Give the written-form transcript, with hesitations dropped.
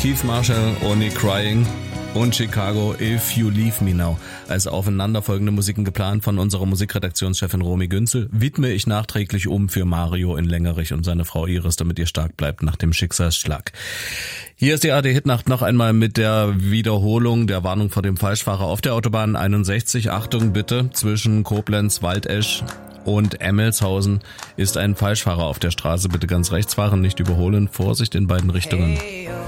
Keith Marshall, Only Crying und Chicago, If You Leave Me Now. Als aufeinanderfolgende Musiken geplant von unserer Musikredaktionschefin Romy Günzel, widme ich nachträglich für Mario in Längerich und seine Frau Iris, damit ihr stark bleibt nach dem Schicksalsschlag. Hier ist die AD-Hitnacht noch einmal mit der Wiederholung der Warnung vor dem Falschfahrer auf der Autobahn 61. Achtung bitte, zwischen Koblenz, Waldesch und Emmelshausen ist ein Falschfahrer auf der Straße. Bitte ganz rechts fahren, nicht überholen. Vorsicht in beiden Richtungen.